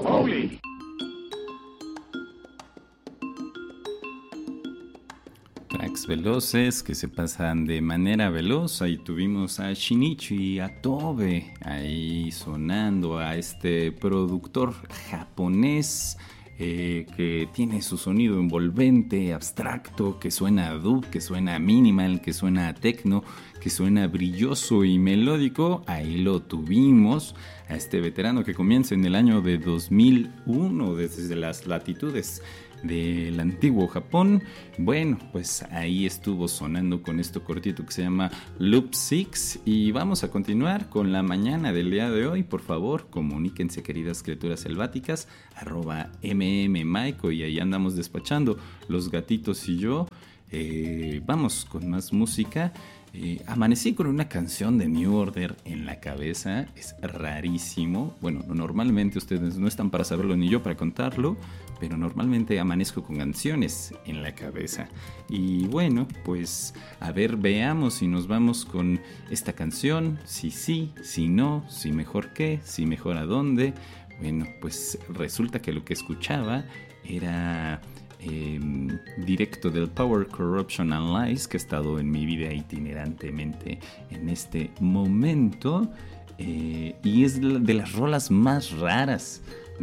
Holy. Tracks veloces que se pasan de manera veloz. Ahí tuvimos a Shinichi Tobe ahí sonando, a este productor japonés que tiene su sonido envolvente, abstracto, que suena a dub, que suena a minimal, que suena a techno, que suena brilloso y melódico. Ahí lo tuvimos, a este veterano que comienza en el año de 2001 desde las latitudes del antiguo Japón. Bueno, pues ahí estuvo sonando con esto cortito que se llama Loop 6, y vamos a continuar con la mañana del día de hoy. Por favor, comuníquense, queridas criaturas selváticas, @mmmaiko, y ahí andamos despachando los gatitos y yo. Vamos con más música. Amanecí con una canción de New Order en la cabeza. Es rarísimo. Bueno, normalmente ustedes no están para saberlo ni yo para contarlo, pero normalmente amanezco con canciones en la cabeza. Y bueno, pues a ver, veamos si nos vamos con esta canción. Si sí, si no, si mejor qué, si mejor a dónde. Bueno, pues resulta que lo que escuchaba era directo del Power, Corruption and Lies, que ha estado en mi vida itinerantemente en este momento, y es de las rolas más raras,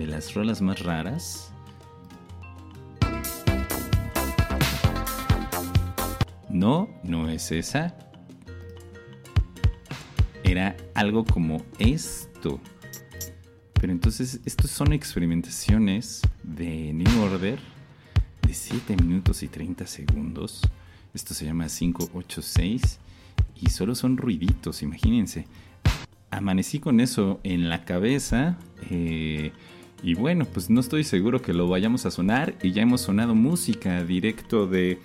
no es esa, era algo como esto. Pero entonces estos son experimentaciones de New Order de 7 minutos y 30 segundos. Esto se llama 586 y solo son ruiditos, imagínense. Amanecí con eso en la cabeza, y bueno, pues no estoy seguro que lo vayamos a sonar, y ya hemos sonado música directo de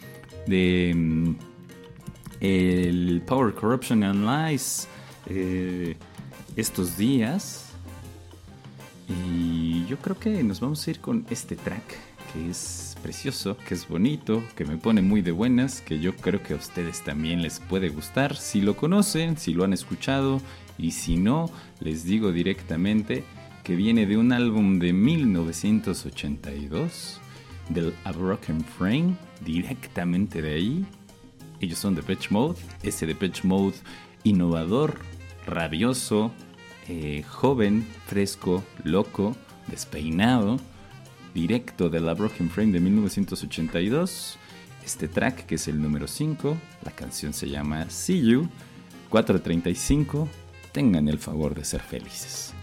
el Power, Corruption and Lies estos días, y yo creo que nos vamos a ir con este track que es precioso, que es bonito, que me pone muy de buenas, que yo creo que a ustedes también les puede gustar, si lo conocen, si lo han escuchado, y si no, les digo directamente que viene de un álbum de 1982, del A Broken Frame, directamente de ahí. Ellos son Depeche Mode, ese Depeche Mode innovador, rabioso, joven, fresco, loco, despeinado, directo de la Broken Frame de 1982. Este track, que es el número 5, la canción se llama See You. 4:35, tengan el favor de ser felices.